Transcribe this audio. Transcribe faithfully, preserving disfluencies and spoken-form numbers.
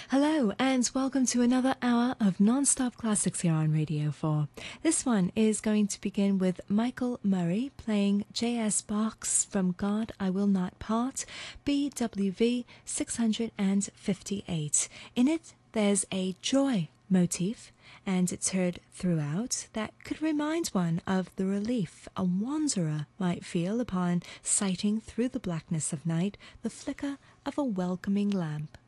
Hello and welcome to another hour of non-stop classics here on Radio four. This one is going to begin with Michael Murray playing J S Bach's From God I Will Not Part, B W V six hundred fifty-eight. In it, there's a joy motif, and it's heard throughout that could remind one of the relief a wanderer might feel upon sighting through the blackness of night the flicker of a welcoming lamp.